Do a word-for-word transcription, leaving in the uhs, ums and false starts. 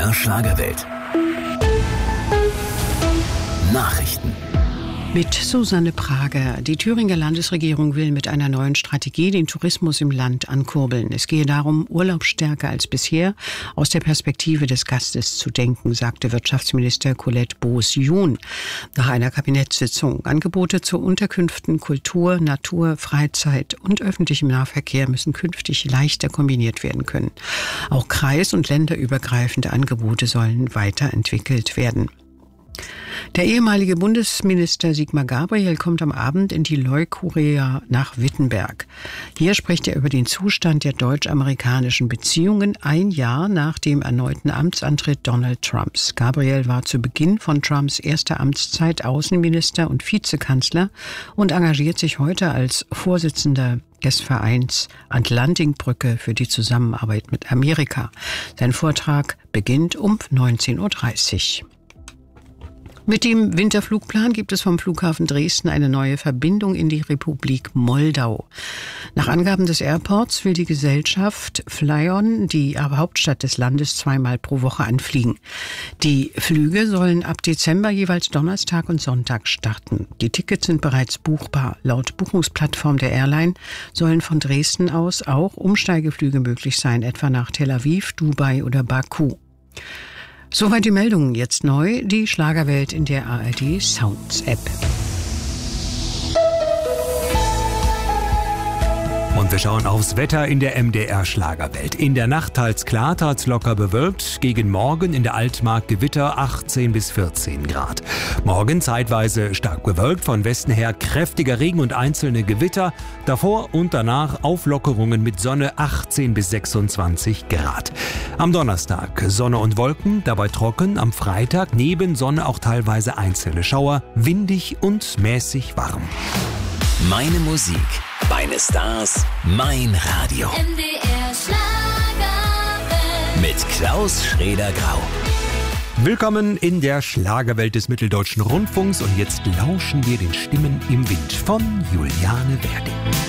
R Schlagerwelt. Nachrichten. Mit Susanne Prager. Die Thüringer Landesregierung will mit einer neuen Strategie den Tourismus im Land ankurbeln. Es gehe darum, Urlaub stärker als bisher aus der Perspektive des Gastes zu denken, sagte Wirtschaftsminister Colette Boos-Jun nach einer Kabinettssitzung. Angebote zu Unterkünften, Kultur, Natur, Freizeit und öffentlichem Nahverkehr müssen künftig leichter kombiniert werden können. Auch kreis- und länderübergreifende Angebote sollen weiterentwickelt werden. Der ehemalige Bundesminister Sigmar Gabriel kommt am Abend in die Leukuria nach Wittenberg. Hier spricht er über den Zustand der deutsch-amerikanischen Beziehungen ein Jahr nach dem erneuten Amtsantritt Donald Trumps. Gabriel war zu Beginn von Trumps erster Amtszeit Außenminister und Vizekanzler und engagiert sich heute als Vorsitzender des Vereins Atlantikbrücke für die Zusammenarbeit mit Amerika. Sein Vortrag beginnt um neunzehn Uhr dreißig. Mit dem Winterflugplan gibt es vom Flughafen Dresden eine neue Verbindung in die Republik Moldau. Nach Angaben des Airports will die Gesellschaft Flyon die Hauptstadt des Landes zweimal pro Woche anfliegen. Die Flüge sollen ab Dezember jeweils Donnerstag und Sonntag starten. Die Tickets sind bereits buchbar. Laut Buchungsplattform der Airline sollen von Dresden aus auch Umsteigeflüge möglich sein, etwa nach Tel Aviv, Dubai oder Baku. Soweit die Meldungen. Jetzt neu die Schlagerwelt in der A R D Sounds App. Und wir schauen aufs Wetter in der M D R Schlagerwelt. In der Nacht teils klar, teils locker bewölkt. Gegen Morgen in der Altmark Gewitter achtzehn bis vierzehn Grad. Morgen zeitweise stark bewölkt, von Westen her kräftiger Regen und einzelne Gewitter. Davor und danach Auflockerungen mit Sonne achtzehn bis sechsundzwanzig Grad. Am Donnerstag Sonne und Wolken, dabei trocken. Am Freitag neben Sonne auch teilweise einzelne Schauer. Windig und mäßig warm. Meine Musik, meine Stars, mein Radio. M D R Schlagerwelt. Mit Klaus Schraeder-Grau. Willkommen in der Schlagerwelt des Mitteldeutschen Rundfunks und jetzt lauschen wir den Stimmen im Wind von Juliane Werding.